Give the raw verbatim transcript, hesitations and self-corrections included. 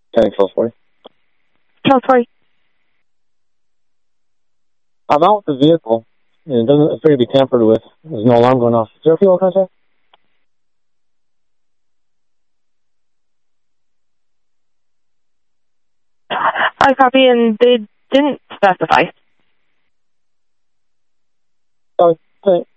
ten twelve forty. twelve forty. I'm out with the vehicle, and it doesn't appear to be tampered with. There's no alarm going off. Is there a fuel contact? I copy, and they didn't specify. Oh, thanks.